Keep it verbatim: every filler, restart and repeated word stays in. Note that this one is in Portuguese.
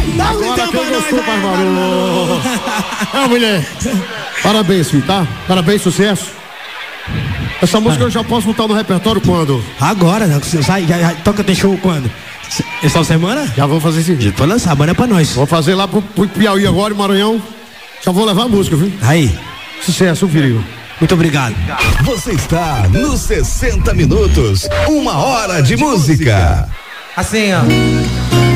Dá um Agora então quem pra nós, gostou vai, faz vai, barulho. É, mulher. Parabéns, filho, tá? Parabéns, sucesso. Essa música eu já posso botar no repertório quando? Agora, você sai, já, já, toca tem show quando? Essa semana? Já vou fazer esse vídeo. Pode lançar, manda pra nós. Vou fazer lá pro, pro Piauí agora, em Maranhão. Já vou levar a música, viu? Aí. Sucesso, filho. Muito obrigado. Você está nos sessenta minutos, uma hora de música. Assim, ó.